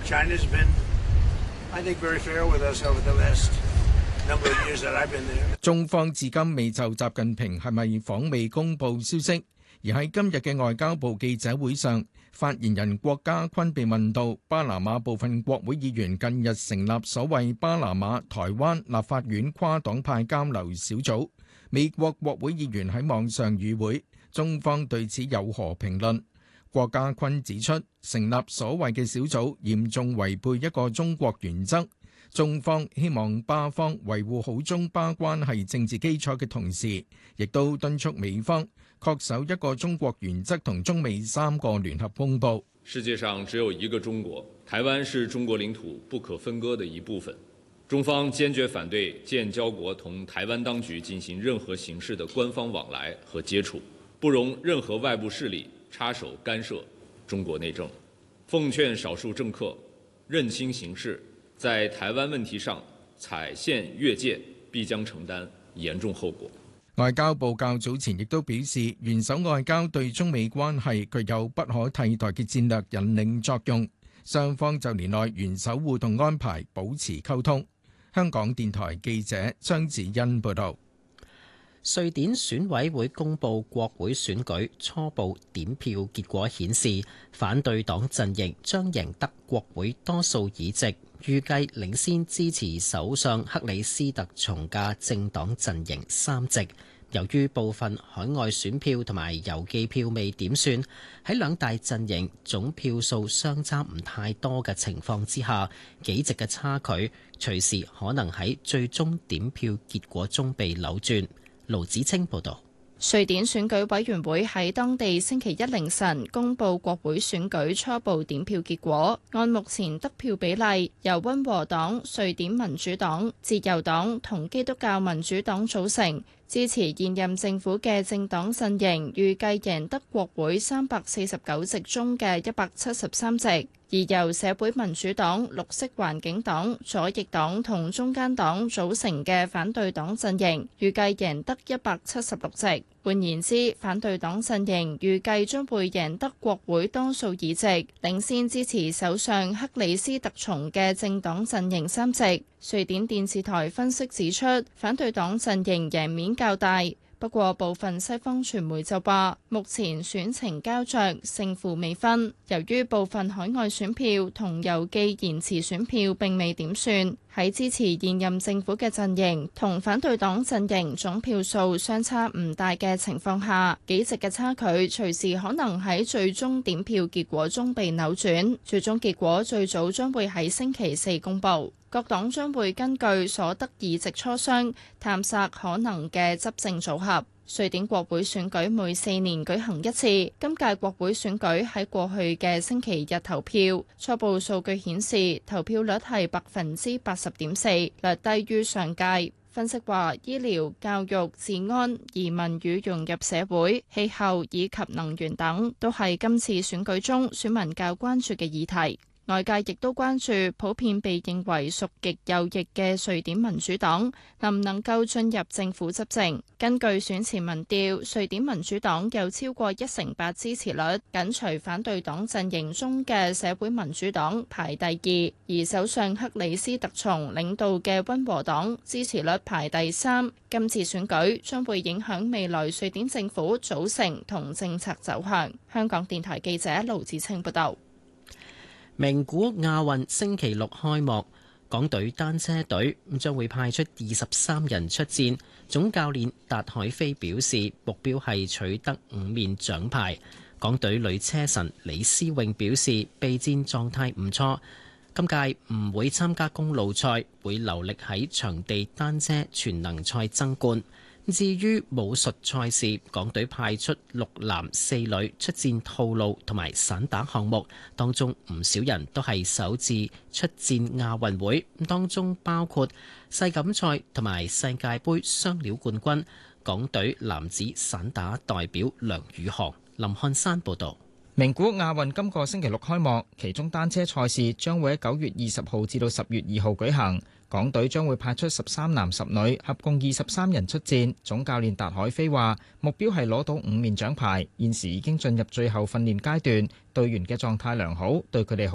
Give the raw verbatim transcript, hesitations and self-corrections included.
China's been, I think, very fair with us over the last number of years that I've been there. 中方至今未就習近平係咪訪美公佈消息，而喺今日嘅外交部記者會上，發言人郭家坤被問到巴拿馬部分國會議員近日成立所謂巴拿馬台灣立法院跨黨派交流小組，美國國會議員喺網上與會，中方對此有何評論？郭家坤指出，成立所謂嘅小組嚴重違背一個中國原則，中方希望巴方維護好中巴關係政治基礎嘅同時，亦都敦促美方恪守一個中國原則同中美三個聯合公報。 世界上只有一個中國，台灣是中國領土不可分割的一部分。中方堅決反對建交國同台灣當局進行任何形式的官方往來和接觸，不容任何外部勢力插手干涉中國內政，奉勸少數政客認清形勢，在台灣問題上踩線越界，必將承擔嚴重後果。 外交部較早前亦都表示，元首外交對中美關係具有不可替代嘅戰略引領作用，雙方就年內元首互動安排保持溝通。香港電台記者張子欣報道。 瑞典選委會公布國會選舉初步點票結果顯示，反對黨陣營將贏得國會多數議席，預計領先支持首相克里斯特松嘅政黨陣營三席。由於部分海外選票同埋郵寄票未點算，喺兩大陣營總票數相差唔太多嘅情況之下，幾席嘅差距隨時可能喺最終點票結果中被扭轉。盧子清報道。 瑞典選舉委員會喺當地星期一凌晨公布國會選舉初步點票結果，按目前得票比例，由溫和黨、瑞典民主黨、自由黨同基督教民主黨組成。支持現任政府嘅政黨陣營預計贏得國會三百四十九席中嘅一百七十三席，而由社會民主黨、綠色環境黨、左翼黨同中間黨組成嘅反對黨陣營預計贏得一百七十六席。換言之，反對黨陣營預計將會贏得國會多數議席，領先支持首相克里斯特松嘅政黨陣營三席。瑞典電視台分析指出，反對黨陣營贏面較大，不過部分西方傳媒就話，目前選情膠着，勝負未分。由於部分海外選票同郵寄延遲選票並未點算，喺支持現任政府嘅陣營同反對黨陣營總票數相差唔大嘅情況下，幾席嘅差距隨時可能喺最終點票結果中被扭轉。最終結果最早將會喺星期四公佈。各黨將會根據所得議席磋商，探索可能嘅執政組合。瑞典國會選舉每四年舉行一次，今屆國會選舉喺過去嘅星期日投票，初步數據顯示投票率係百分之八十點四，略低於上屆。分析話，醫療、教育、治安、移民與融入社會、氣候以及能源等，都係今次選舉中選民較關注嘅議題。外界亦都關注普遍被認為屬極右翼嘅瑞典民主黨能唔能夠進入政府執政。根據選前民調，瑞典民主黨有超過一成八支持率，緊隨反對黨陣營中嘅社會民主黨排第二，而首相克里斯特松領導嘅溫和黨支持率排第三。今次選舉將會影響未來瑞典政府組成同政策走向。香港電台記者盧子清報道。 名古亞運星期六開幕，港隊單車隊將會派出二十三人出戰。總教練達海飛表示，目標係取得五面獎牌。港隊女車神李思穎表示，備戰狀態唔錯，今屆唔會參加公路賽，會留力喺場地單車全能賽爭冠。至於武術賽事，港隊派出六男四女出戰套路同埋散打項目，當中唔少人都係首次出戰亞運會，當中包括世錦賽同埋世界盃雙料冠軍港隊男子散打代表梁宇航。林漢山報導。 名古亞運今個星期六開幕，其中單車賽事將會喺九月二十號至到十月二號舉行。港隊將會派出十三男十女，合共二十三人出戰。總教練達海飛話，目標係攞到五面獎牌，現時已經進入最後訓練階段，隊員嘅狀態良好，對佢哋好